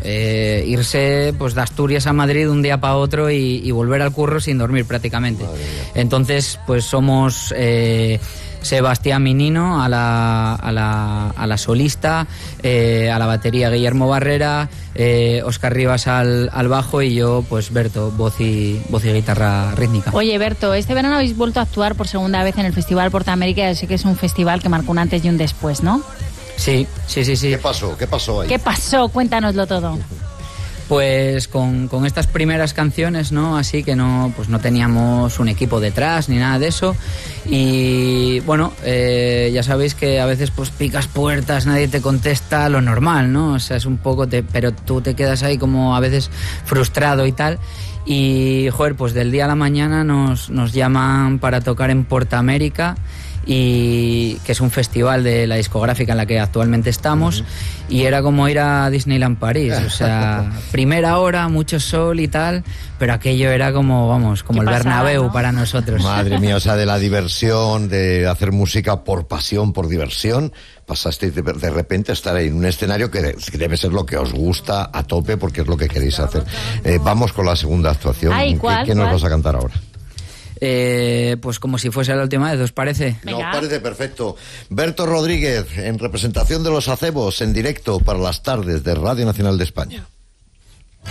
irse pues de Asturias a Madrid un día para otro y volver al curro sin dormir prácticamente. Entonces pues somos Sebastián Minino a la solista, a la batería Guillermo Barrera, Óscar Rivas al bajo y yo pues Berto, voz y guitarra rítmica. Oye Berto, este verano habéis vuelto a actuar por segunda vez en el Festival Portamérica. Sé que es un festival que marcó un antes y un después, ¿no? Sí. ¿Qué pasó ahí? ¿Qué pasó? Cuéntanoslo todo. Pues con estas primeras canciones, ¿no? Así que no teníamos un equipo detrás ni nada de eso. Y bueno, ya sabéis que a veces pues picas puertas, nadie te contesta, lo normal, ¿no? O sea, es un poco, pero tú te quedas ahí como a veces frustrado y tal. Y joder, pues del día a la mañana nos llaman para tocar en Portamérica, y que es un festival de la discográfica en la que actualmente estamos, y era como ir a Disneyland París, o sea, primera hora, mucho sol y tal, pero aquello era como, vamos, como el Bernabéu, ¿no? Para nosotros. Madre mía, o sea, de la diversión, de hacer música por pasión, por diversión, pasasteis de repente a estar ahí en un escenario que debe ser lo que os gusta a tope, porque es lo que queréis hacer. Vamos con la segunda actuación. ¿Qué nos vas a cantar ahora? Pues como si fuese la última vez, ¿os parece? Nos parece perfecto. Berto Rodríguez, en representación de Los Acebos, en directo para las tardes de Radio Nacional de España.